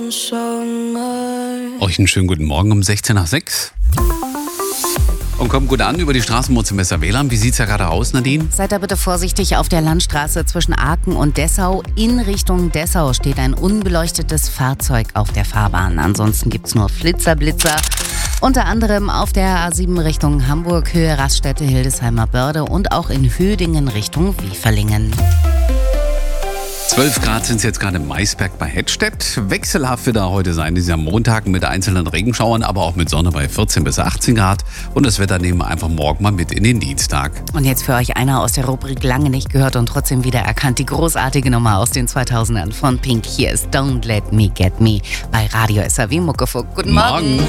Euch einen schönen guten Morgen um 16 nach 6. Und kommt gut an über die Straßenbahn zum WLAN. Wie sieht's ja gerade aus, Nadine? Seid da bitte vorsichtig auf der Landstraße zwischen Aachen und Dessau. In Richtung Dessau steht ein unbeleuchtetes Fahrzeug auf der Fahrbahn. Ansonsten gibt's nur Flitzer. Unter anderem auf der A7 Richtung Hamburg, Höhe Raststätte Hildesheimer Börde und auch in Hüdingen Richtung Wieferlingen. 12 Grad sind es jetzt gerade im Maisberg bei Hettstedt. Wechselhaft wird da heute sein, dieser Montag mit einzelnen Regenschauern, aber auch mit Sonne bei 14 bis 18 Grad. Und das Wetter nehmen wir einfach morgen mal mit in den Dienstag. Und jetzt für euch einer aus der Rubrik lange nicht gehört und trotzdem wieder erkannt. Die großartige Nummer aus den 2000ern von Pink. Hier ist Don't Let Me Get Me bei Radio SAW Muckefuck. Guten Morgen.